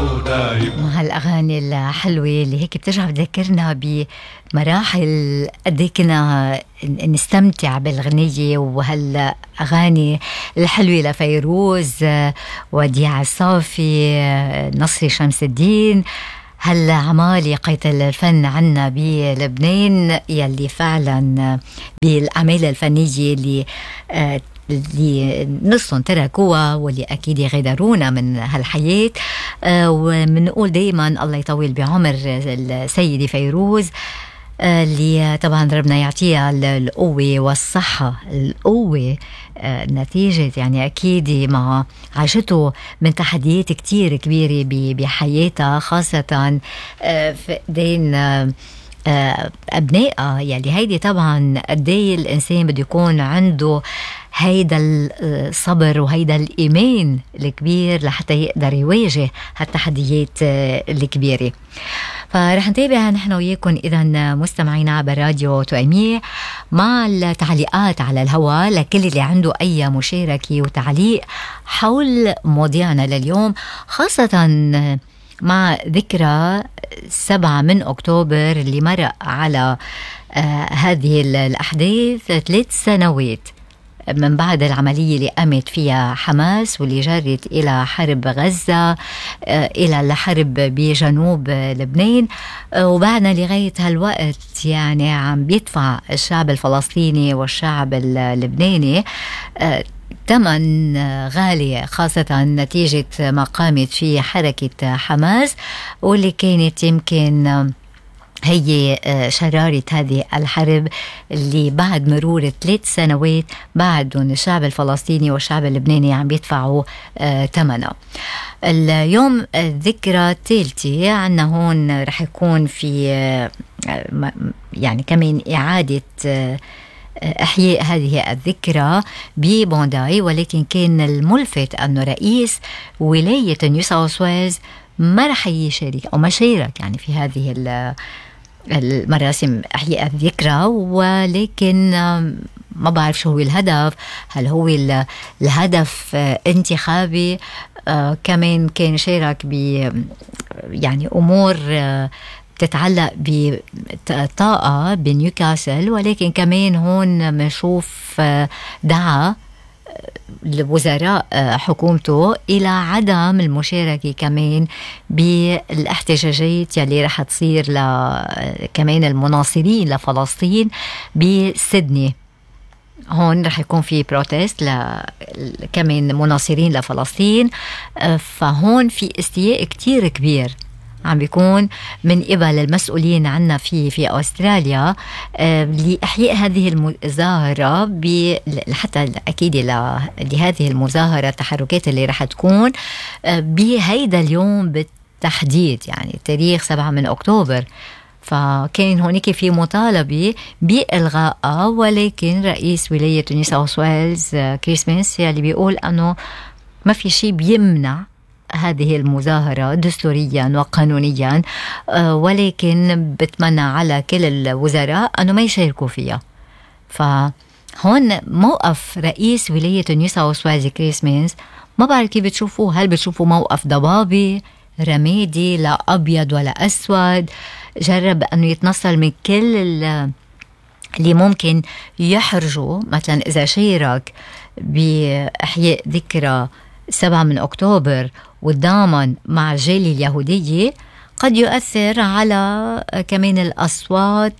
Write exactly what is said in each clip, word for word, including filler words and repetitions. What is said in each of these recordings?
مع هالأغاني الحلوة اللي هيك بترجع بتذكرنا بمراحل قد كنا نستمتع بالغنية، وهالأغاني الحلوة لفيروز، وديع الصافي، نصري شمس الدين، هالعمالقة الفن عنا بلبنان يلي فعلا بالأعمال الفنية اللي اللي نصهم تركوها واللي أكيد يغادرونا من هالحياة. آه ومنقول دايما الله يطول بعمر السيدة فيروز، آه اللي طبعا ربنا يعطيها القوة والصحة. القوة آه نتيجة يعني أكيد مع عاشته من تحديات كتير كبيرة بحياتها، خاصة آه في دين آه أبنائها. يعني هيدي طبعا قدي الإنسان بده يكون عنده هيدا الصبر وهيدا الإيمان الكبير لحتى يقدر يواجه هالتحديات الكبيرة. فرح نتابع نحن وياكم إذا مستمعينا عبر راديو توأمية مع التعليقات على الهواء لكل اللي عنده أي مشاركة وتعليق حول مواضيعنا لليوم، خاصة مع ذكرى سبعة من أكتوبر اللي مرق على آه هذه الأحداث ثلاث سنوات من بعد العملية اللي قامت فيها حماس واللي جرت إلى حرب غزة، آه إلى الحرب بجنوب لبنان. آه وبعدنا لغاية هالوقت يعني عم بيدفع الشعب الفلسطيني والشعب اللبناني آه ثمن غالي، خاصة نتيجة ما قامت فيه حركة حماس، واللي كانت يمكن هي شرارة هذه الحرب اللي بعد مرور ثلاث سنوات بعدهم الشعب الفلسطيني والشعب اللبناني عم بيدفعوا ثمنها. اليوم الذكرى الثالثة عنا هون رح يكون في يعني كمان إعادة إحياء هذه الذكرى ببونداي، ولكن كان الملفت أنه رئيس ولاية نيو ساوث ويلز ما رح يشارك أو ما شارك يعني في هذه المراسم إحياء الذكرى. ولكن ما بعرف شو هو الهدف، هل هو الهدف انتخابي؟ آه كمان كان شارك ب يعني أمور آه تتعلق بطاقة بنيوكاسل، ولكن كمان هون منشوف دعا الوزراء حكومته إلى عدم المشاركة كمان بالاحتجاجات يلي رح تصير ل كمان المناصرين لفلسطين بسيدني. هون رح يكون في بروتست ل كمان مناصرين لفلسطين، فهون في استياء كتير كبير عم بيكون من قبل المسؤولين عنا في في أستراليا آه لإحياء هذه المظاهرة حتى أكيد لهذه المظاهرة التحركات اللي رح تكون آه بهيدا اليوم بالتحديد، يعني تاريخ سبعة من أكتوبر. فكان هونيك في مطالبة بإلغائها، ولكن رئيس ولاية نيو ساوث ويلز آه كريس مينس اللي بيقول أنه ما في شيء بيمنع هذه المظاهرة دستوريا وقانونيا، ولكن بتمنى على كل الوزراء أنه ما يشاركوا فيها. فهون موقف رئيس ولاية نيو ساوث ويلز كريس مينز ما بعرف كيف بتشوفوه، هل بتشوفوا موقف ضبابي رمادي لا أبيض ولا أسود، جرب أنه يتنصل من كل اللي ممكن يحرجوا، مثلا إذا شارك بإحياء ذكرى سبعة من أكتوبر والضامن مع الجالية اليهودية قد يؤثر على كمان الأصوات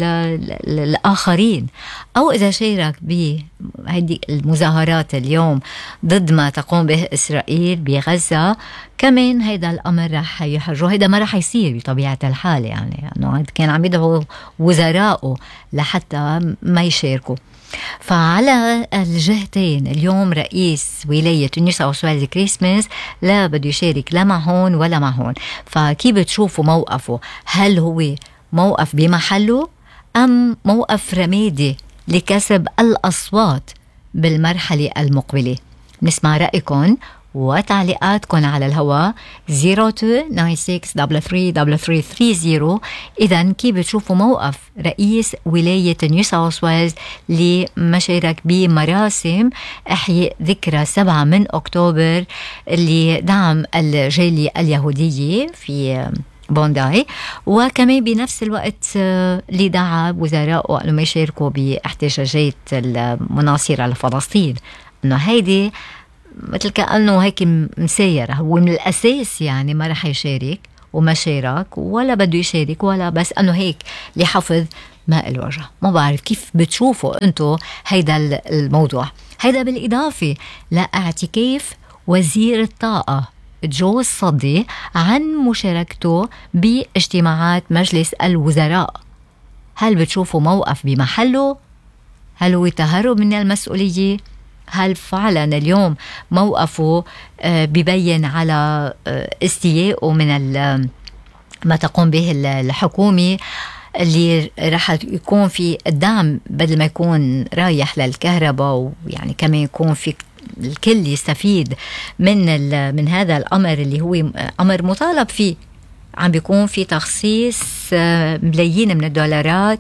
الآخرين، أو إذا شارك بهذه المظاهرات اليوم ضد ما تقوم به إسرائيل بغزة، كمان هيدا الأمر رح يحرجه. هيدا ما رح يصير بطبيعة الحال، يعني أنه كان عم يدعو وزراءه لحتى ما يشاركوا. فعلى الجهتين اليوم رئيس ولاية نيو ساوث ويلز كريس مينز لا بده يشارك لا مع هون ولا مع هون. فكيف بتشوفوا موقفه؟ هل هو موقف بمحله أم موقف رمادي لكسب الأصوات بالمرحلة المقبلة؟ نسمع رأيكم وتعليقاتكم على الهواء صفر اثنين تسعة ستة ثلاثة ثلاثة ثلاثة ثلاثة ثلاثين. إذن كيف بتشوفوا موقف رئيس ولاية نيو ساوث ويلز لمشارك بمراسم إحياء ذكرى سبعة من أكتوبر لدعم الجالية اليهودية في بونداي، وكمان بنفس الوقت اللي دعا وزراء أنهم يشاركوا باحتجاجات المناصرة لفلسطين؟ أنه هيدي مثل كأنه هيك مسيرة، هو من الأساس يعني ما رح يشارك وما شارك ولا بده يشارك ولا بس أنه هيك لحفظ ماء الوجه. ما بعرف كيف بتشوفوا أنتو هيدا الموضوع. هيدا بالإضافة لاعتكاف وزير الطاقة جو الصدي عن مشاركته باجتماعات مجلس الوزراء. هل بتشوفوا موقف بمحله؟ هل هو تهرب من المسؤولية؟ هل فعلا اليوم موقفه ببين على استيائه من ما تقوم به الحكومة اللي راح يكون في الدعم بدل ما يكون رايح للكهرباء، ويعني كمان يكون في الكل يستفيد من من هذا الأمر اللي هو أمر مطالب فيه، عم بيكون في تخصيص ملايين من الدولارات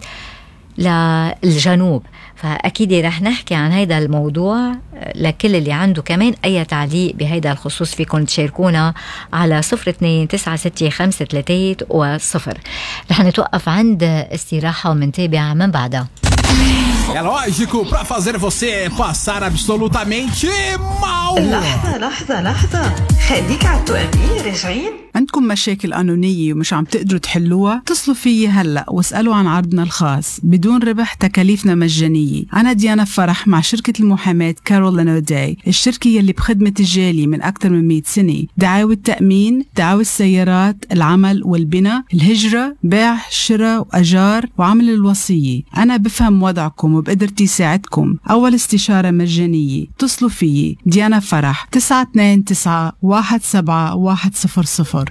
للجنوب. فأكيد رح نحكي عن هيدا الموضوع. لكل اللي عنده كمان أي تعليق بهيدا الخصوص فيكم تشاركونا على صفر اثنين تسعة ستة خمسة ثلاثة وصفر. رح نتوقف عند استراحة ومنتابع من بعدها. É lógico, pra fazer você passar absolutamente mal. لحظة لحظة لحظة، خليك على التوقيت. راجعين؟ عندكم مشاكل قانونية ومش عم تقدروا تحلوها؟ اتصلوا فيي هلأ واسألوا عن عرضنا الخاص بدون ربح، تكاليفنا مجانية. أنا ديانا فرح مع شركة المحاماة كارول لانوداي، الشركة يلي بخدمة الجالية من أكثر من مئة سنة. دعاوى التأمين، دعاوى السيارات، العمل والبناء، الهجرة، بيع، شراء وأجار وعمل الوصية. أنا بفهم وضعكم وبقدرتي ساعدكم. أول استشارة مجانية. اتصلوا فيي ديانا فرح تسعة اثنين تسعة واحد سبعة واحد صفر صفر.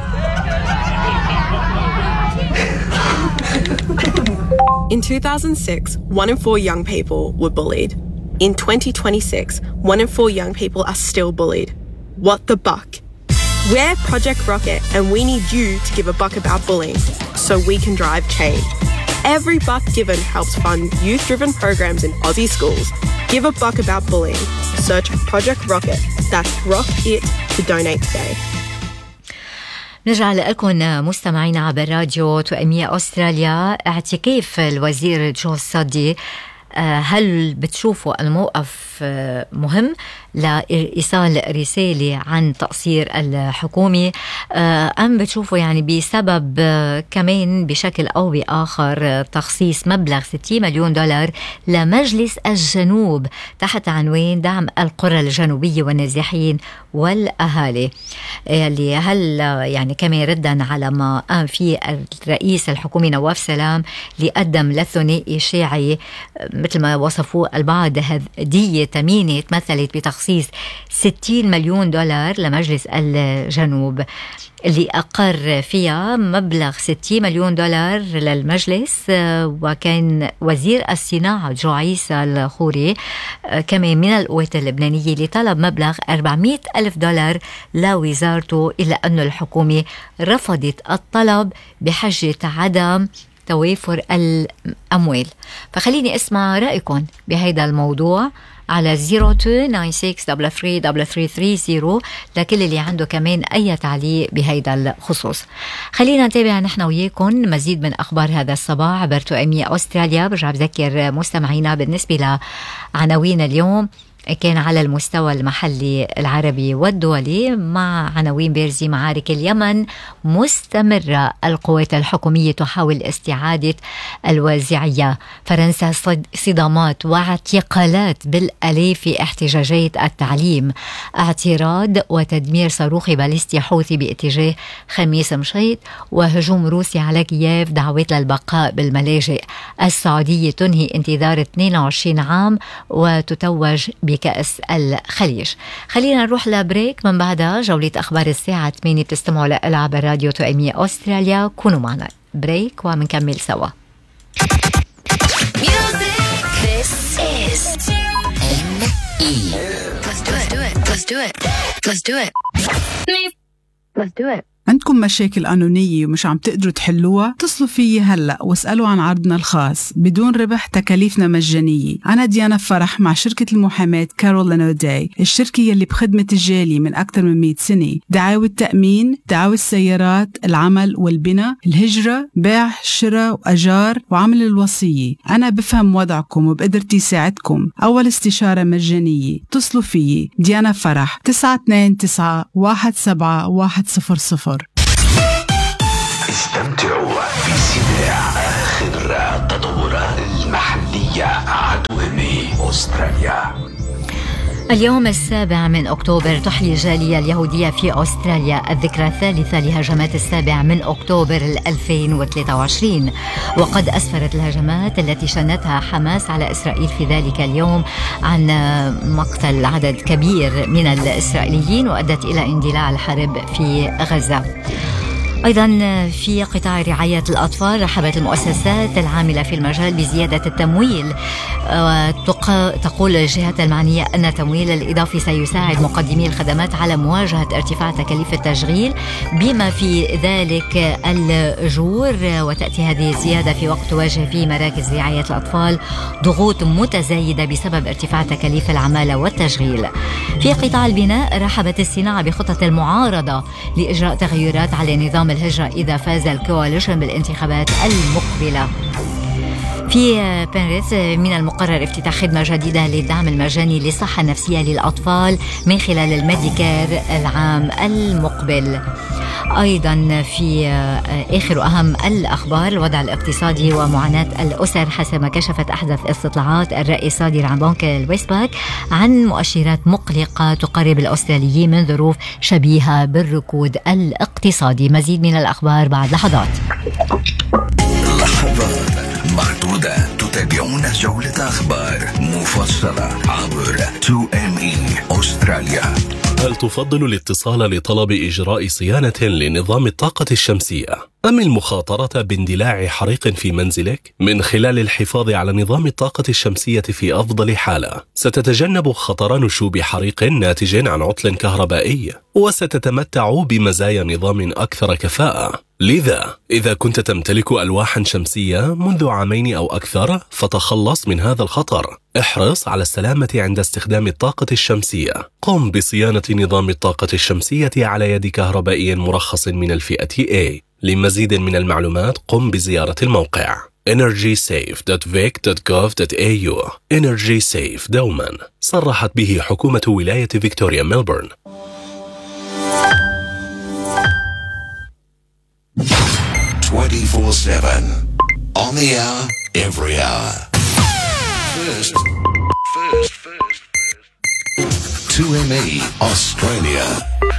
In two thousand six, one in four young people were bullied. In twenty twenty-six, one in four young people are still bullied. What the buck? We're Project Rocket, and we need you to give a buck about bullying so we can drive change. Every buck given helps fund youth-driven programs in Aussie schools. Give a buck about bullying. Search Project Rocket. That's Rock It to donate today. نرجع لكم مستمعينا عبر راديو توأمية أستراليا. اعتكاف الوزير جو الصدي، هل بتشوفوا الموقف مهم لإيصال رسالة عن تقصير الحكومة، أم بتشوفوا يعني بسبب كمان بشكل أو بآخر تخصيص مبلغ ستين مليون دولار لمجلس الجنوب تحت عنوان دعم القرى الجنوبية والنازحين والأهالي، اللي هل يعني كمان ردا على ما قام فيه الرئيس الحكومي نواف سلام اللي قدم للثنائي الشيعي مثل ما وصفوه البعض هدية ثمينة تمثلت بتخصيص ستين مليون دولار لمجلس الجنوب، اللي أقر فيها مبلغ ستين مليون دولار للمجلس. وكان وزير الصناعة جو عيسى الخوري كمان من القوات اللبنانية اللي طلب مبلغ أربعمئة ألف دولار لوزارته، إلا أن الحكومة رفضت الطلب بحجة عدم توافر الأموال. فخليني أسمع رأيكم بهذا الموضوع على صفر اثنين تسعة ستة ثلاثة ثلاثة ثلاثة ثلاثين لكل اللي عنده كمان أي تعليق بهذا الخصوص. خلينا نتابع نحن وياكم مزيد من أخبار هذا الصباح عبر توأمية أستراليا. برجع بذكر مستمعينا بالنسبة لعناوين اليوم كان على المستوى المحلي العربي والدولي مع عناوين بارزة: معارك اليمن مستمرة، القوات الحكومية تحاول استعادة الوازعية، فرنسا صدامات واعتقالات بالآلاف في احتجاجات التعليم، اعتراض وتدمير صاروخ باليستي حوثي باتجاه خميس مشيط، وهجوم روسي على كييف، دعوات للبقاء بالملاجئ، السعودية تنهي انتظار اثنين وعشرين عام وتتوج بكأس الخليج. خلينا نروح لبريك، من بعدها جولة أخبار الساعة ثمانية بتستمعوا لها عبر راديو توأمية أستراليا. كونوا معنا، بريك ومنكمل سوا. This is M E. Let's do it. Let's do it. Let's do it. Let's do it. عندكم مشاكل قانونية ومش عم تقدروا تحلوها؟ اتصلوا فيي هلأ واسألوا عن عرضنا الخاص بدون ربح، تكاليفنا مجانية. أنا ديانا فرح مع شركة المحاماة كارول لين أوداي، الشركة يلي بخدمة الجالي من أكثر من مئة سنة. دعاوى التأمين، دعاوى السيارات، العمل والبناء، الهجرة، بيع، شراء وأجار، وعمل الوصية. أنا بفهم وضعكم وبقدرتي ساعدكم. أول استشارة مجانية. اتصلوا فيي ديانا فرح تسعة اثنين تسعة واحد سبعة واحد صفر صفر. استمتعوا بسماع آخر التطورات المحلية عدواني أستراليا. اليوم السابع من أكتوبر تحيي الجالية اليهودية في أستراليا الذكرى الثالثة لهجمات السابع من أكتوبر ألفين وثلاثة وعشرين، وقد أسفرت الهجمات التي شنتها حماس على إسرائيل في ذلك اليوم عن مقتل عدد كبير من الإسرائيليين وأدت إلى اندلاع الحرب في غزة. أيضا في قطاع رعاية الأطفال رحبت المؤسسات العاملة في المجال بزيادة التمويل، وتقول الجهات المعنية أن التمويل الإضافي سيساعد مقدمي الخدمات على مواجهة ارتفاع تكاليف التشغيل بما في ذلك الأجور، وتأتي هذه الزيادة في وقت تواجه فيه مراكز رعاية الأطفال ضغوط متزايدة بسبب ارتفاع تكاليف العمالة والتشغيل. في قطاع البناء رحبت الصناعة بخطط المعارضة لإجراء تغيرات على نظام الهجرة إذا فاز الكواليشن بالانتخابات المقبلة. في بنريث من المقرر افتتاح خدمة جديدة للدعم المجاني للصحة النفسية للأطفال من خلال الميديكير العام المقبل. أيضا في آخر وأهم الأخبار الوضع الاقتصادي ومعاناة الأسر حسب ما كشفت أحدث استطلاعات الرأي الصادر عن بنك الويستباك عن مؤشرات مقلقة تقرب الأستراليين من ظروف شبيهة بالركود الاقتصادي. مزيد من الأخبار بعد لحظات. لحظات معدودة تتابعون جولة أخبار مفصلة عبر تو إم إي أستراليا. هل تفضل الاتصال لطلب إجراء صيانة لنظام الطاقة الشمسية أم المخاطرة باندلاع حريق في منزلك؟ من خلال الحفاظ على نظام الطاقة الشمسية في أفضل حالة ستتجنب خطر نشوب حريق ناتج عن عطل كهربائي، وستتمتع بمزايا نظام أكثر كفاءة. لذا إذا كنت تمتلك ألواحا شمسية منذ عامين أو أكثر فتخلص من هذا الخطر. احرص على السلامة عند استخدام الطاقة الشمسية. قم بصيانة نظام الطاقة الشمسية على يد كهربائي مرخص من الفئة A. لمزيد من المعلومات قم بزيارة الموقع energy safe dot vic dot gov dot a u. Energy Safe دوما صرحت به حكومة ولاية فيكتوريا ميلبورن. twenty-four seven on the hour, every hour. First, first, first, first. two M E Australia.